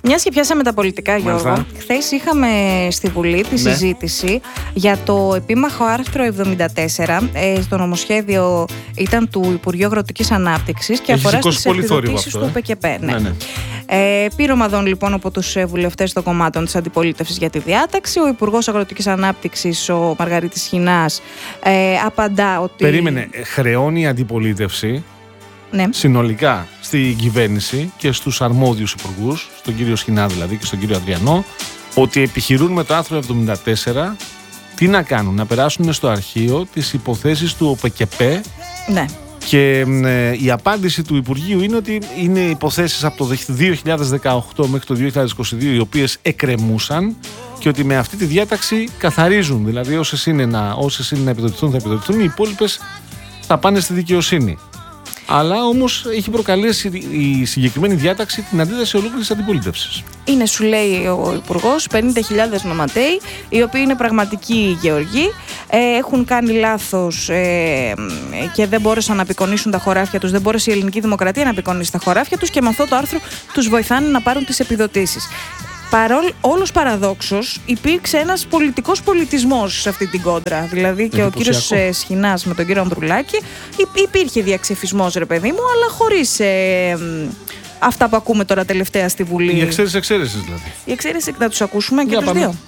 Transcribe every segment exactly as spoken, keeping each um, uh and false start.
Μιας και πιάσαμε τα πολιτικά, Γιώργο, χθες είχαμε στη Βουλή τη ναι. συζήτηση για το επίμαχο άρθρο εβδομήντα τέσσερα. Ε, στο νομοσχέδιο ήταν του Υπουργείου Αγροτικής Ανάπτυξης και Έχει αφορά στις επιδοτήσεις αυτό, του ε? ΟΠΕΚΕΠ. Ναι. Ναι, ναι. Ε, πήρομαδων λοιπόν από τους βουλευτές των κομμάτων της αντιπολίτευσης για τη διάταξη. Ο Υπουργός Αγροτικής Ανάπτυξης, ο Μαργαρίτης Χινάς, ε, απαντά ότι. Περίμενε, χρεώνει η αντιπολίτευση. Ναι. Συνολικά στην κυβέρνηση και στους αρμόδιους υπουργούς, στον κύριο Σχοινά δηλαδή και στον κύριο Αδριανό, ότι επιχειρούν με το άρθρο εβδομήντα τέσσερα τι να κάνουν, να περάσουν στο αρχείο τις υποθέσεις του ΟΠΕΚΕΠ. Ναι. Και ε, η απάντηση του Υπουργείου είναι ότι είναι υποθέσεις από το δύο χιλιάδες δεκαοκτώ μέχρι το δύο χιλιάδες είκοσι δύο οι οποίες εκκρεμούσαν και ότι με αυτή τη διάταξη καθαρίζουν. Δηλαδή όσες είναι να, όσες είναι να επιδοτηθούν θα επιδοτηθούν, οι υπόλοιπες θα πάνε στη δικαιοσύνη. Αλλά όμως έχει προκαλέσει η συγκεκριμένη διάταξη την αντίδραση ολόκληρης αντιπολίτευσης. Είναι, σου λέει ο Υπουργός, πενήντα χιλιάδες νοματέοι, οι οποίοι είναι πραγματικοί γεωργοί, ε, έχουν κάνει λάθος ε, και δεν μπόρεσαν να απεικονίσουν τα χωράφια τους, δεν μπόρεσε η ελληνική δημοκρατία να απεικονίσει τα χωράφια τους και με αυτό το άρθρο τους βοηθάνε να πάρουν τις επιδοτήσεις. Παρόλ, όλος παραδόξως υπήρξε ένας πολιτικός πολιτισμός σε αυτή την κόντρα. Δηλαδή και ο κύριος ε, Σχοινάς με τον κύριο Ανδρουλάκη υπήρχε διαξεφισμός, ρε παιδί μου, αλλά χωρίς ε, αυτά που ακούμε τώρα τελευταία στη Βουλή. Η εξαίρεση εξαίρεσης δηλαδή. Η εξαίρεση, να τους ακούσουμε και για τους πάμε. δύο.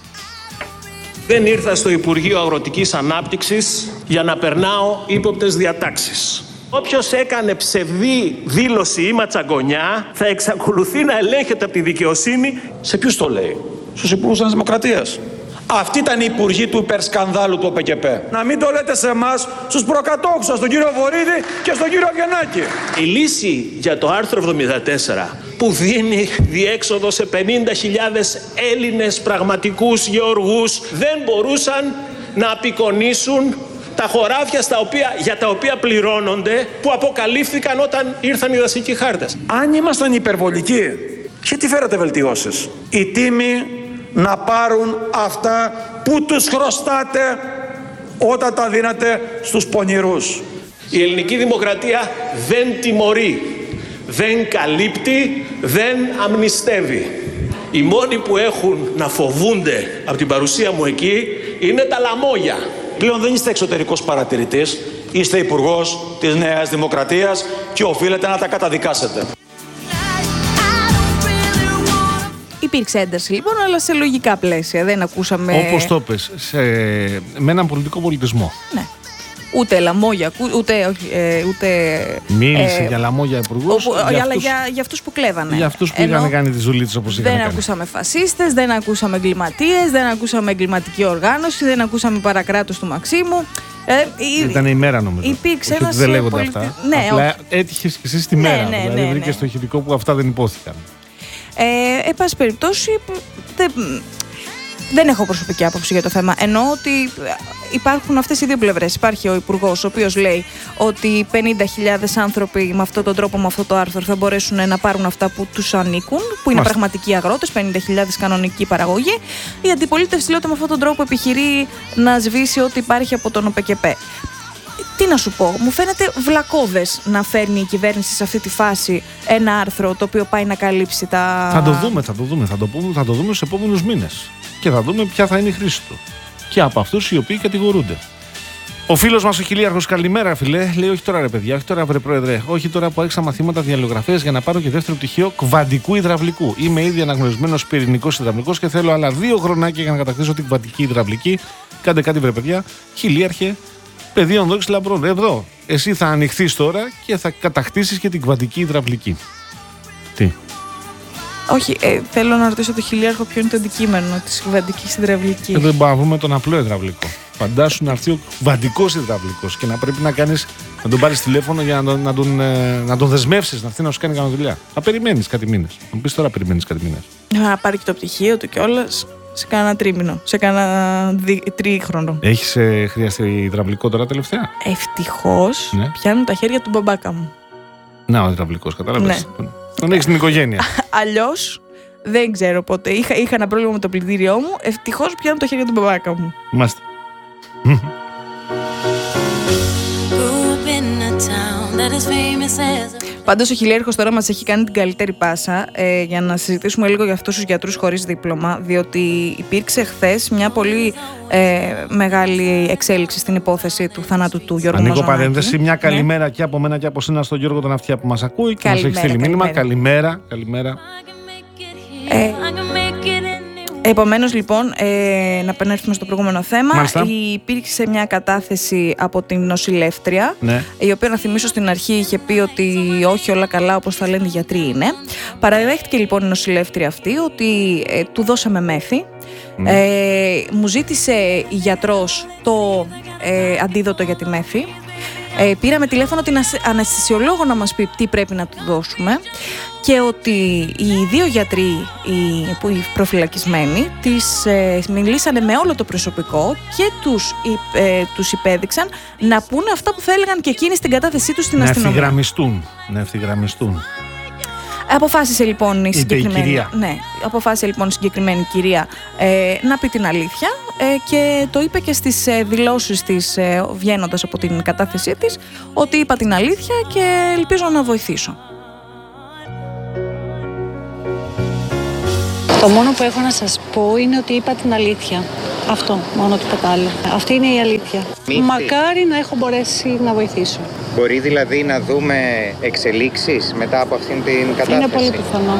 Δεν ήρθα στο Υπουργείο Αγροτικής Ανάπτυξης για να περνάω ύποπτες διατάξεις. Όποιος έκανε ψευδή δήλωση ή ματσαγκονιά θα εξακολουθεί να ελέγχεται από τη δικαιοσύνη. Σε ποιους το λέει? Στους υπουργούς της Δημοκρατίας. Αυτή ήταν η υπουργή του υπερσκανδάλου του ΟΠΕΚΕΠ. Να μην το λέτε σε εμάς, στους προκατόχους σας, τον κύριο Βορίδη και στον κύριο Αβγενάκη. Η λύση για το άρθρο εβδομήντα τέσσερα που δίνει διέξοδο σε πενήντα χιλιάδες Έλληνες πραγματικούς γεωργούς δεν μπορούσαν να απεικονίσουν τα χωράφια στα οποία, για τα οποία πληρώνονται, που αποκαλύφθηκαν όταν ήρθαν οι δασικοί χάρτες. Αν ήμασταν υπερβολικοί, γιατί φέρατε βελτιώσεις? Οι τίμοι να πάρουν αυτά που τους χρωστάτε όταν τα δίνατε στους πονηρούς. Η ελληνική δημοκρατία δεν τιμωρεί, δεν καλύπτει, δεν αμνηστεύει. Οι μόνοι που έχουν να φοβούνται από την παρουσία μου εκεί είναι τα λαμόγια. Πλέον δεν είστε εξωτερικός παρατηρητής, είστε υπουργός της Νέας Δημοκρατίας και οφείλετε να τα καταδικάσετε. Υπήρξε ένταση λοιπόν, αλλά σε λογικά πλαίσια. Δεν ακούσαμε. Όπως το πες, σε... με έναν πολιτικό πολιτισμό. Ναι. Ούτε λαμόγια, ούτε. Ε, ούτε Μίλησε ε, για λαμόγια υπουργούς. Για αλλά αυτούς, για, για αυτούς που κλέβανε. Για αυτούς που Ενώ είχαν κάνει τις δουλίτσες όπως είχαν κάνει. Δεν ακούσαμε φασίστες, δεν ακούσαμε εγκληματίες, δεν ακούσαμε εγκληματική οργάνωση, δεν ακούσαμε παρακράτος του Μαξίμου. Ε, Ήταν η μέρα νομίζω. Υπήρξε ένας δεν λέγονται πολιτι... αυτά. Ναι, απλά ο... έτυχες και εσύ στη μέρα. Ναι, ναι, δηλαδή ναι, βρήκες ναι. στο ηχητικό που αυτά δεν υπόθηκαν. Ε, εν πάση περιπτώσει, δεν, δεν έχω προσωπική άποψη για το θέμα. Εννοώ ότι υπάρχουν αυτές οι δύο πλευρές. Υπάρχει ο Υπουργός, ο οποίος λέει ότι πενήντα χιλιάδες άνθρωποι με αυτόν τον τρόπο, με αυτό το άρθρο, θα μπορέσουν να πάρουν αυτά που τους ανήκουν, που είναι Μάλιστα. πραγματικοί αγρότες, πενήντα χιλιάδες κανονική παραγωγή. Η αντιπολίτευση λέει ότι με αυτόν τον τρόπο επιχειρεί να σβήσει ό,τι υπάρχει από τον ΟΠΕΚΕΠ. Τι να σου πω, μου φαίνεται βλακώδες να φέρνει η κυβέρνηση σε αυτή τη φάση ένα άρθρο το οποίο πάει να καλύψει τα. Θα το δούμε, θα το δούμε, θα το, πούμε, θα το δούμε στους επόμενους μήνες. Και θα δούμε ποια θα είναι η χρήση του. Και από αυτούς οι οποίοι κατηγορούνται. Ο φίλος μας ο Χιλίαρχος, καλημέρα φιλέ. Λέει: όχι τώρα ρε παιδιά, όχι τώρα βρε πρόεδρε, όχι τώρα που άρχισα μαθήματα διαλογραφίας για να πάρω και δεύτερο πτυχίο κβαντικού υδραυλικού. Είμαι ήδη αναγνωρισμένος πυρηνικός υδραυλικός και θέλω άλλα δύο χρονάκια για να κατακτήσω την κβαντική υδραυλική. Κάντε κάτι βρε παιδιά. Χιλίαρχε. Παιδείων δόξης λαμπρών. Εδώ. Εσύ θα ανοιχθείς τώρα και θα κατακτήσεις και την κβαντική υδραυλική. Τι. Όχι, ε, θέλω να ρωτήσω το Χιλίαρχο ποιο είναι το αντικείμενο της κβαντικής υδραυλικής. Ε, δεν μπορούμε να βρούμε τον απλό υδραυλικό. Φαντάσου να έρθει ο κβαντικός υδραυλικός και να πρέπει να κάνεις, να τον πάρεις τηλέφωνο για να τον, να τον, να τον δεσμεύσεις να έρθει να σου κάνει κανένα δουλειά. Θα περιμένεις κάτι μήνες. Θα μου πεις τώρα περιμένεις κάτι μήνες. Να πάρει και το πτυχίο του κιόλας. Σε κάνα τρίμηνο, σε κάνα δι... τρίχρονο. Έχεις ε, χρειαστεί υδραυλικό τώρα τελευταία? Ευτυχώς ναι. Πιάνουν τα χέρια του μπαμπάκα μου. Να, ο υδραυλικός, κατάλαβες. Ναι. Τον έχεις στην οικογένεια. Αλλιώς δεν ξέρω πότε. Είχα, είχα ένα πρόβλημα με το πλυντήριό μου. Ευτυχώς πιάνουν τα χέρια του μπαμπάκα μου. Μάστε. Grew up in a town that is famous Πάντως ο Χιλιάρχος τώρα μας έχει κάνει την καλύτερη πάσα ε, για να συζητήσουμε λίγο για αυτούς τους γιατρούς χωρίς δίπλωμα, διότι υπήρξε χθες μια πολύ ε, μεγάλη εξέλιξη στην υπόθεση του θανάτου του Γιώργου Ανοίγω Μαζονάκη. παρένθεση, μια καλημέρα ναι. και από μένα και από σένα στον Γιώργο τον Αυτιά που μας ακούει και Καλημέρα, μας έχει στείλει μήνυμα. καλημέρα. Καλημέρα, καλημέρα. Ε, Επομένως λοιπόν, ε, να επανέλθουμε στο προηγούμενο θέμα. Μάλιστα. Υπήρξε μια κατάθεση από την νοσηλεύτρια, Ναι. η οποία, να θυμίσω, στην αρχή είχε πει ότι όχι όλα καλά όπως θα λένε οι γιατροί είναι. Παραδέχτηκε λοιπόν η νοσηλεύτρια αυτή ότι ε, του δώσαμε μέθη. Mm. Ε, μου ζήτησε η γιατρός το ε, αντίδοτο για τη μέθη. Ε, πήραμε τηλέφωνο την αναισθησιολόγο να μας πει τι πρέπει να του δώσουμε και ότι οι δύο γιατροί οι, που οι προφυλακισμένοι τις ε, μιλήσανε με όλο το προσωπικό και τους, ε, τους υπέδειξαν να πούνε αυτά που θα έλεγαν και εκείνοι στην κατάθεσή τους στην να αστυνομία. ευθυγραμμιστούν. Να ευθυγραμμιστούν. Αποφάσισε λοιπόν η Είπε συγκεκριμένη, η κυρία. ναι, αποφάσισε λοιπόν η συγκεκριμένη κυρία ε, να πει την αλήθεια ε, και το είπε και στις ε, δηλώσεις της ε, βγαίνοντας από την κατάθεσή της ότι είπα την αλήθεια και ελπίζω να βοηθήσω. Το μόνο που έχω να σας πω είναι ότι είπα την αλήθεια. Αυτό, μόνο τίποτα άλλο. Αυτή είναι η αλήθεια. Μύθι. Μακάρι να έχω μπορέσει να βοηθήσω. Μπορεί δηλαδή να δούμε εξελίξεις μετά από αυτήν την κατάθεση. Είναι πολύ πιθανό.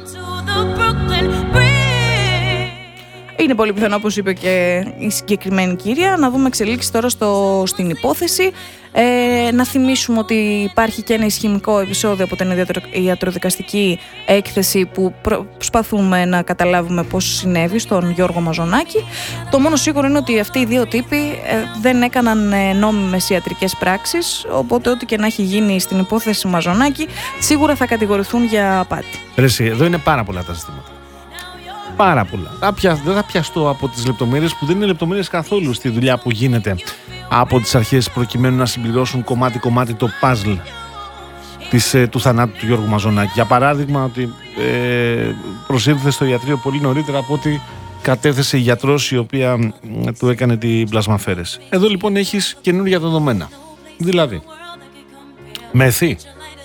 Είναι πολύ πιθανό, όπως είπε και η συγκεκριμένη κυρία, να δούμε εξελίξεις τώρα στο, στην υπόθεση. Ε, να θυμίσουμε ότι υπάρχει και ένα ισχυμικό επεισόδιο από την ιατροδικαστική έκθεση που προσπαθούμε να καταλάβουμε πώς συνέβη στον Γιώργο Μαζονάκη. Το μόνο σίγουρο είναι ότι αυτοί οι δύο τύποι ε, δεν έκαναν ε, νόμιμες ιατρικές πράξεις, οπότε ό,τι και να έχει γίνει στην υπόθεση Μαζονάκη σίγουρα θα κατηγορηθούν για απάτη. Ρεσί, εδώ είναι πάρα πολλά τα ζητήματα. Πάρα πολλά. Θα πια, δεν θα πιαστώ από τις λεπτομέρειες που δεν είναι λεπτομέρειες καθόλου στη δουλειά που γίνεται από τις αρχές προκειμένου να συμπληρώσουν κομμάτι-κομμάτι το παζλ της, ε, του θανάτου του Γιώργου Μαζονάκη. Για παράδειγμα, ότι ε, προσήλθε στο ιατρείο πολύ νωρίτερα από ότι κατέθεσε η γιατρός η οποία ε, του έκανε την πλασμαφέρεση. Εδώ λοιπόν έχεις καινούργια δεδομένα. Δηλαδή, μέθη.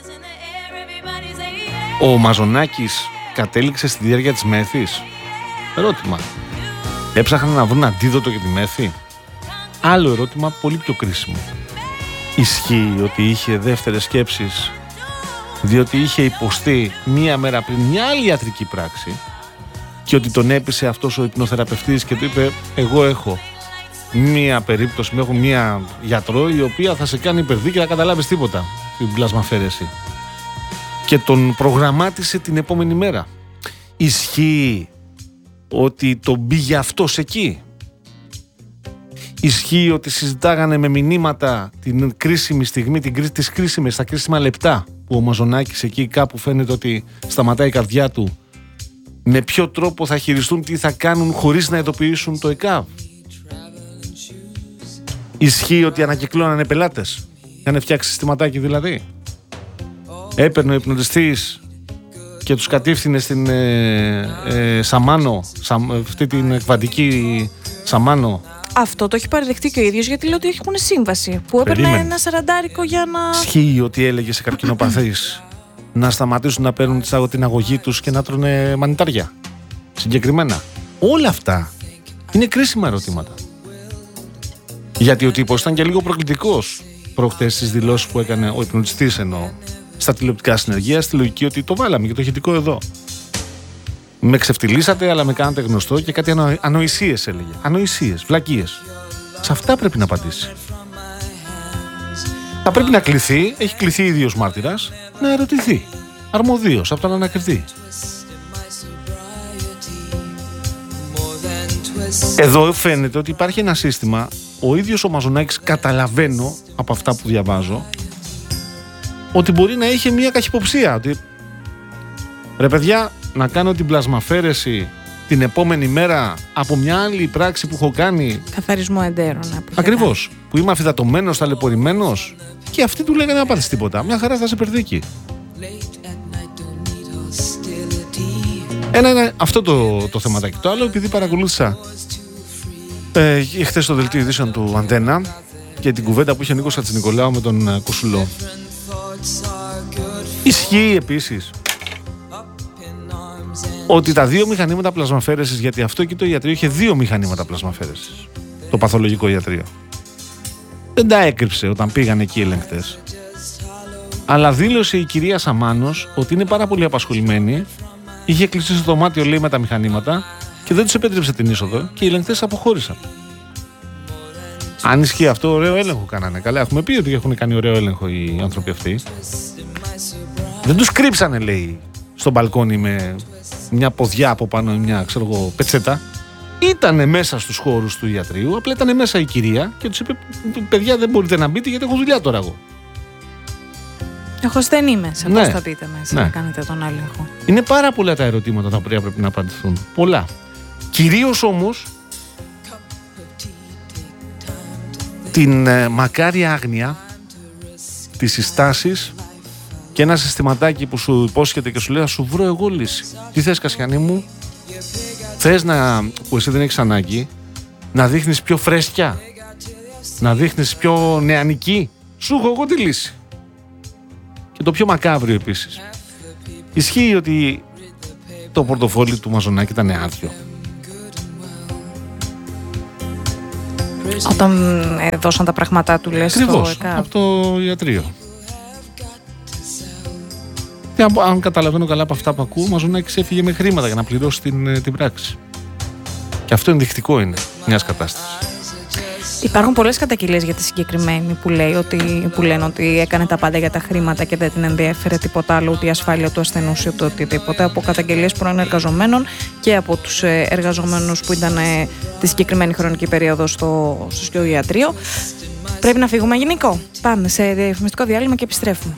Ο Μαζονάκης κατέληξε στη διάρκεια της μέθης. Ερώτημα. Έψαχναν να βρουν αντίδοτο για τη μέθη. Άλλο ερώτημα πολύ πιο κρίσιμο. Ισχύει ότι είχε δεύτερες σκέψεις διότι είχε υποστεί μία μέρα πριν μια άλλη ιατρική πράξη και ότι τον έπεισε αυτός ο υπνοθεραπευτής και του είπε εγώ έχω μία περίπτωση, έχω μία γιατρό η οποία θα σε κάνει υπερδίκη και θα καταλάβεις τίποτα την πλασμαφέρεση και τον προγραμμάτισε την επόμενη μέρα. Ισχύει ότι τον πήγε αυτός εκεί. Ισχύει ότι συζητάγανε με μηνύματα την κρίσιμη στιγμή, την, τις κρίσιμες, τα κρίσιμα λεπτά που ο Μαζονάκης εκεί κάπου φαίνεται ότι σταματάει η καρδιά του, με ποιο τρόπο θα χειριστούν, τι θα κάνουν χωρίς να ειδοποιήσουν το ΕΚΑΒ. Ισχύει ότι ανακυκλώνανε πελάτες. Είχαν φτιάξει συστηματάκι δηλαδή. Έπαιρνε ο υπνοτιστής και τους κατήφθηνε στην ε, ε, Σαμάνο, Σα, αυτή την εκβατική Σαμάνο. Αυτό το έχει παραδεχτεί και ο ίδιος, γιατί λέει ότι έχουν σύμβαση που έπαιρνε Περίμενε. ένα σαραντάρικο για να... Ισχύει ότι έλεγε σε καρκινοπαθείς να σταματήσουν να παίρνουν την αγωγή τους και να τρώνε μανιτάρια. Συγκεκριμένα. Όλα αυτά είναι κρίσιμα ερωτήματα. Γιατί ο τύπος ήταν και λίγο προκλητικός προχτές στις δηλώσεις που έκανε ο υπνοτιστής, εννοώ, στα τηλεοπτικά συνεργεία, στη λογική ότι το βάλαμε και το ηχητικό εδώ. Με ξεφτυλίσατε, αλλά με κάνατε γνωστό και κάτι ανο... ανοησίες έλεγε. Ανοησίες, βλακίες. Σε αυτά πρέπει να απαντήσει. Θα πρέπει να κληθεί, έχει κληθεί ίδιος μάρτυρας, να ερωτηθεί. Αρμοδίος από τον ανακριτή. Εδώ φαίνεται ότι υπάρχει ένα σύστημα, ο ίδιος ο Μαζονάκης, καταλαβαίνω από αυτά που διαβάζω, ότι μπορεί να είχε μια καχυποψία. Ότι ρε παιδιά, να κάνω την πλασμαφέρεση την επόμενη μέρα από μια άλλη πράξη που έχω κάνει. Καθαρισμό εντέρων. Ακριβώς. Που είμαι αφιδατωμένος, ταλαιπωρημένος. Και αυτοί του λέγανε να πάθεις τίποτα. Μια χαρά θα σε περδίκει. Ένα είναι αυτό το, το θεματάκι. Το άλλο, επειδή παρακολούθησα ε, χθες το δελτίο ειδήσεων του Αντένα και την κουβέντα που είχε ο Νίκος Χατζηνικολάου με τον ε, Κουσουλό. Ισχύει επίσης ότι τα δύο μηχανήματα πλασμαφαίρεσης, γιατί αυτό εκεί το ιατρείο είχε δύο μηχανήματα πλασμαφαίρεσης, το παθολογικό ιατρείο, δεν τα έκρυψε όταν πήγαν εκεί οι ελεγκτές, αλλά δήλωσε η κυρία Σαμάνος ότι είναι πάρα πολύ απασχολημένη, είχε κλειστεί στο δωμάτιο, λέει, με τα μηχανήματα και δεν τους επέτρεψε την είσοδο και οι ελεγκτές αποχώρησαν. Αν ισχύει αυτό, ωραίο έλεγχο κάνανε. Καλά, έχουμε πει ότι έχουν κάνει ωραίο έλεγχο οι άνθρωποι αυτοί. Δεν τους κρύψανε, λέει, στο μπαλκόνι με μια ποδιά από πάνω, μια, ξέρω εγώ, πετσέτα. Ήτανε μέσα στους χώρους του ιατρείου, απλά ήταν μέσα η κυρία και τους είπε: παιδιά, δεν μπορείτε να μπείτε γιατί έχω δουλειά τώρα εγώ. Έχω ασθενή μέσα. Ναι. Πώς θα μπείτε μέσα Ναι. να κάνετε τον έλεγχο? Είναι πάρα πολλά τα ερωτήματα τα οποία πρέπει να απαντηθούν. Πολλά. Κυρίως όμως την ε, μακάρια άγνοια, τις συστάσεις και ένα συστηματάκι που σου υπόσχεται και σου λέει: θα σου βρω εγώ λύση. Τι θες, Κασιανή μου? Θες να, που εσύ δεν έχεις ανάγκη, να δείχνεις πιο φρέσκια, να δείχνεις πιο νεανική? Σου έχω εγώ τη λύση. Και το πιο μακάβριο επίσης, ισχύει ότι το πορτοφόλι του Μαζονάκη ήταν άδειο. Όταν ε, δώσαν τα πράγματά του, λες, στο Ακριβώς, ΕΚΑΒ. από το ιατρείο. Και αν, αν καταλαβαίνω καλά από αυτά που ακούω, ο Μαζονάκης έφυγε με χρήματα για να πληρώσει την, την πράξη. Και αυτό ενδεικτικό είναι μιας κατάστασης. Υπάρχουν πολλές καταγγελίες για τη συγκεκριμένη που, λέει ότι, που λένε ότι έκανε τα πάντα για τα χρήματα και δεν την ενδιέφερε τίποτα άλλο, ούτε η ασφάλεια του ασθενούς ούτε οτιδήποτε. Από καταγγελίες πρώην εργαζομένων και από τους εργαζομένους που ήταν τη συγκεκριμένη χρονική περίοδο στο, στο σκιοϊατρείο. Πρέπει να φύγουμε γενικό. Πάμε σε διαφημιστικό διάλειμμα και επιστρέφουμε.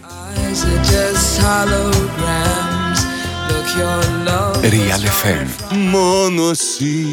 Real εφ εμ. Μόνο εσύ.